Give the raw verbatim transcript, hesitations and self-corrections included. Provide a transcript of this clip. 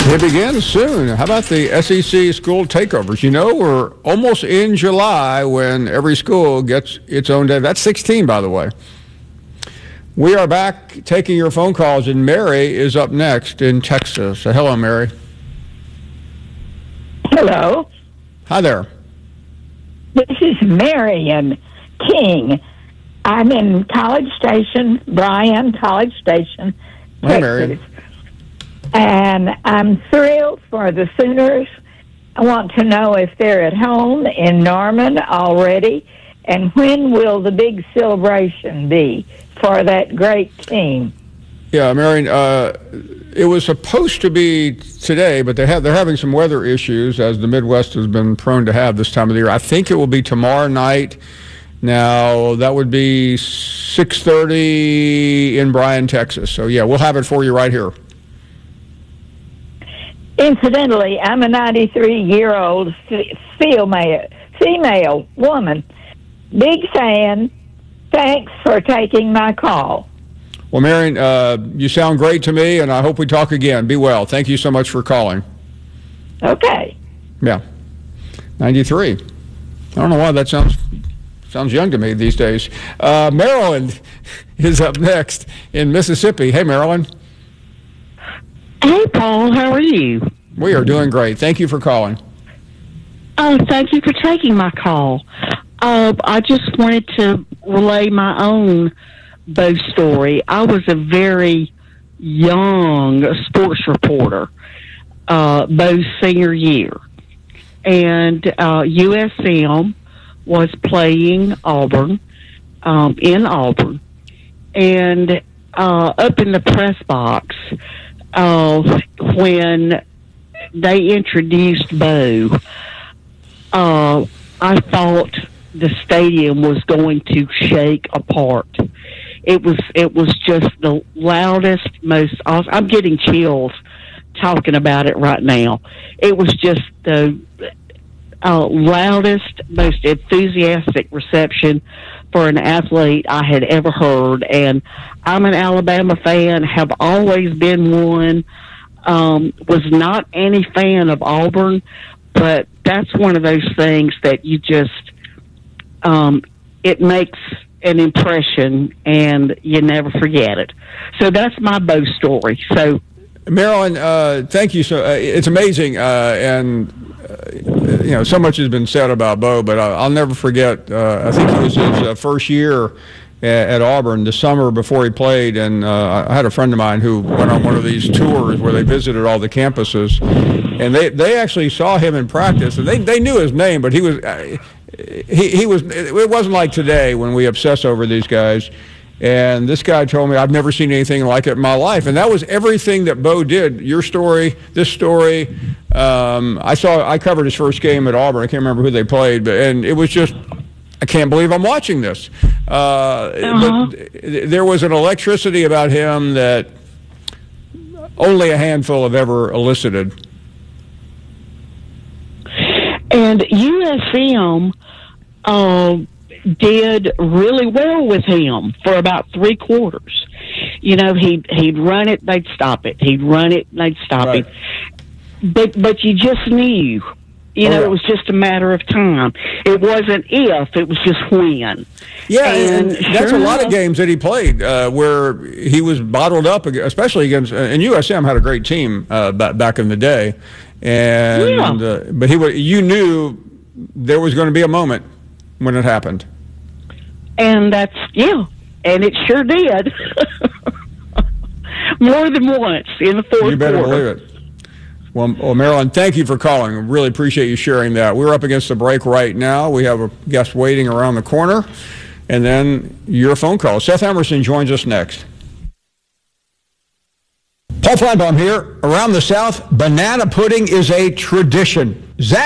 It begins soon. How about the S E C school takeovers? You know, we're almost in July when every school gets its own day. That's sixteen, by the way. We are back taking your phone calls, and Mary is up next in Texas. So hello, Mary. Hello. Hi there. This is Marion King. I'm in College Station, Bryan, College Station, Hi, Texas. Marion. And I'm thrilled for the Sooners. I want to know if they're at home in Norman already, and when will the big celebration be for that great team? Yeah, Marion, uh, it was supposed to be today, but they have, they're having some weather issues, as the Midwest has been prone to have this time of the year. I think it will be tomorrow night. Now, that would be six thirty in Bryan, Texas. So, yeah, we'll have it for you right here. Incidentally, I'm a ninety-three-year-old female, female woman. Big fan. Thanks for taking my call. Well, Marion, uh, you sound great to me, and I hope we talk again. Be well. Thank you so much for calling. Okay. Yeah. ninety-three. I don't know why that sounds sounds young to me these days. Uh, Marilyn is up next in Mississippi. Hey, Marilyn. Hey, Paul, how are you? We are doing great. Thank you for calling. Oh, thank you for taking my call. Uh, I just wanted to relay my own Bo story. I was a very young sports reporter, uh, Bo's senior year. And uh, U S M was playing Auburn, um, in Auburn. And uh, up in the press box, Uh, when they introduced Bo, uh, I thought the stadium was going to shake apart. It was it was just the loudest, most awesome. I'm getting chills talking about it right now. It was just the uh, loudest, most enthusiastic reception for an athlete I had ever heard. And I'm an Alabama fan, have always been one, um, was not any fan of Auburn, but that's one of those things that you just, um, it makes an impression and you never forget it. So that's my Bo story. So, Marilyn, uh, thank you. So uh, it's amazing, uh, and uh, you know, so much has been said about Bo, but I'll, I'll never forget. Uh, I think it was his uh, first year at, at Auburn, the summer before he played, and uh, I had a friend of mine who went on one of these tours where they visited all the campuses, and they they actually saw him in practice, and they they knew his name, but he was uh, he he was. It wasn't like today when we obsess over these guys. And this guy told me, I've never seen anything like it in my life. And that was everything that Bo did. Your story, this story. Um, I saw, I covered his first game at Auburn. I can't remember who they played, but and it was just, I can't believe I'm watching this. Uh, uh-huh. But there was an electricity about him that only a handful have ever elicited. And U S M, uh, did really well with him for about three quarters. You know, he'd, he'd run it, they'd stop it. He'd run it, they'd stop right. it. But, but you just knew, you oh, know, yeah. it was just a matter of time. It wasn't if, it was just when. Yeah, and, and that's sure a lot enough, of games that he played uh, where he was bottled up, especially against, and U S M had a great team uh, back, back in the day. And, yeah. uh, but he you knew there was going to be a moment when it happened. And that's, yeah, and it sure did. More than once in the fourth quarter. You better quarter. believe it. Well, well, Marilyn, thank you for calling. Really appreciate you sharing that. We're up against the break right now. We have a guest waiting around the corner. And then your phone call. Seth Emerson joins us next. Paul Feinbaum here. Around the South, banana pudding is a tradition. Zach